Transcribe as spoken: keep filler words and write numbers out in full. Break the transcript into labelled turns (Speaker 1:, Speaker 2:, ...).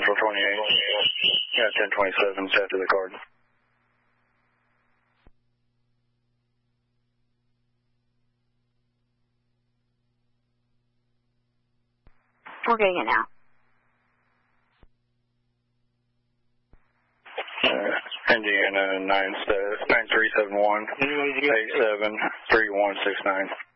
Speaker 1: Central twenty-eight. Yeah, ten twenty-seven is after the card.
Speaker 2: We're getting it now.
Speaker 1: Uh, Indiana nine three seven one eight seven three one six nine.